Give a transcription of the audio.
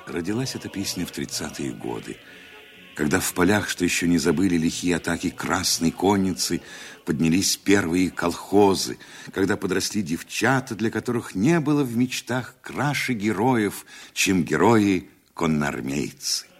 Родилась эта песня в 30-е годы, когда в полях, что еще не забыли лихие атаки Красной Конницы, поднялись первые колхозы, когда подросли девчата, для которых не было в мечтах краше героев, чем герои-конноармейцы.